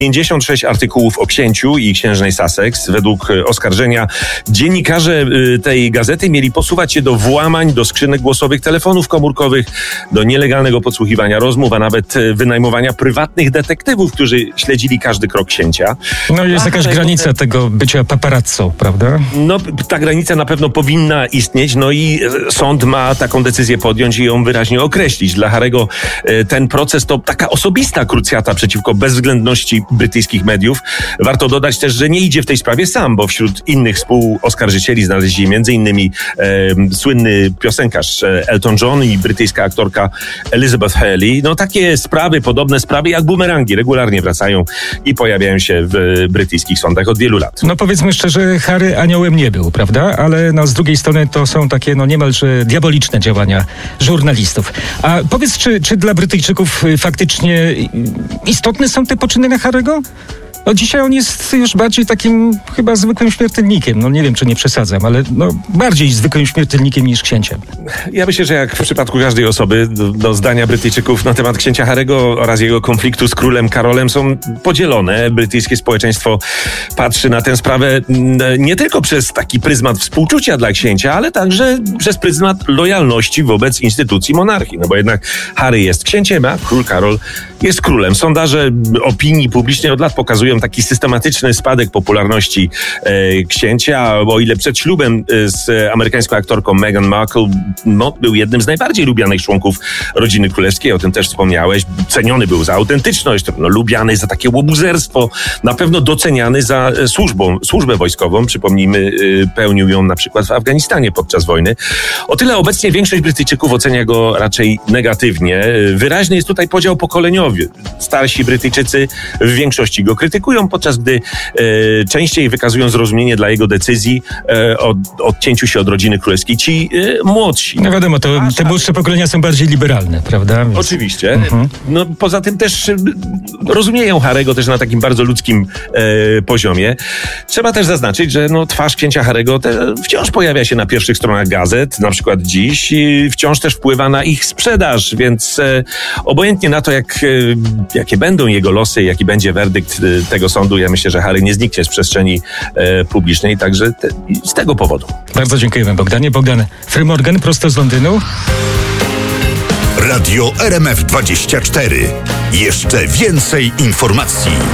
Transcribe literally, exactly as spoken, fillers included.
pięćdziesiąt sześć artykułów o księciu i księżnej Sussex. Według oskarżenia dziennikarze tej gazety mieli posuwać się do włamań do skrzynek głosowych, telefonów komórkowych, do nielegalnego podsłuchiwania rozmów, a nawet wynajmowania prywatnych detektywów, którzy śledzili każdy krok księcia. No jest a jakaś Harego granica te... tego bycia paparazzą, prawda? No ta granica na pewno powinna istnieć, no i sąd ma taką decyzję podjąć i ją wyraźnie określić. Dla Harego ten proces to taka osobista krucjata przeciwko bezwzględności brytyjskich mediów. Warto dodać też, że nie idzie w tej sprawie sam, bo wśród innych współoskarżycieli znaleźli między innymi e, słynny piosenkarz Elton John i brytyjska aktorka Elizabeth Hurley. No takie sprawy, podobne sprawy jak bumerangi regularnie wracają i pojawiają się w brytyjskich sądach od wielu lat. No powiedzmy szczerze, Harry aniołem nie był, prawda? Ale no, z drugiej strony to są takie no niemalże diaboliczne działania żurnalistów. A powiedz, czy, czy dla Brytyjczyków faktycznie istotne są te poczyny Harry'ego? No dzisiaj on jest już bardziej takim chyba zwykłym śmiertelnikiem. No nie wiem, czy nie przesadzam, ale no bardziej zwykłym śmiertelnikiem niż księciem. Ja myślę, że jak w przypadku każdej osoby, do, do zdania Brytyjczyków na temat księcia Harry'ego oraz jego konfliktu z królem Karolem są podzielone. Brytyjskie społeczeństwo patrzy na tę sprawę nie tylko przez taki pryzmat współczucia dla księcia, ale także przez pryzmat lojalności wobec instytucji monarchii. No bo jednak Harry jest księciem, a król Karol jest królem. Sondaże opinii publicznej od lat pokazują taki systematyczny spadek popularności e, księcia, o ile przed ślubem z amerykańską aktorką Meghan Markle no, był jednym z najbardziej lubianych członków rodziny królewskiej, o tym też wspomniałeś. Ceniony był za autentyczność, no, lubiany za takie łobuzerstwo, na pewno doceniany za służbą, służbę wojskową. Przypomnijmy, pełnił ją na przykład w Afganistanie podczas wojny. O tyle obecnie większość Brytyjczyków ocenia go raczej negatywnie. Wyraźny jest tutaj podział pokoleniowy. Starsi Brytyjczycy w większości go krytykują, podczas gdy e, częściej wykazują zrozumienie dla jego decyzji e, o odcięciu się od rodziny królewskiej ci e, młodsi. No wiadomo, to te młodsze pokolenia są bardziej liberalne, prawda? Więc... Oczywiście. Mhm. No, poza tym też e, rozumieją Harry'ego też na takim bardzo ludzkim e, poziomie. Trzeba też zaznaczyć, że no, twarz księcia Harry'ego te, wciąż pojawia się na pierwszych stronach gazet, na przykład dziś, i wciąż też wpływa na ich sprzedaż, więc e, obojętnie na to, jak, e, jakie będą jego losy, jaki będzie werdykt e, tego sądu, ja myślę, że Harry nie zniknie z przestrzeni e, publicznej, także te, z tego powodu. Bardzo dziękujemy, Bogdanie. Bogdan Frymorgan, prosto z Londynu. Radio R M F dwadzieścia cztery. Jeszcze więcej informacji.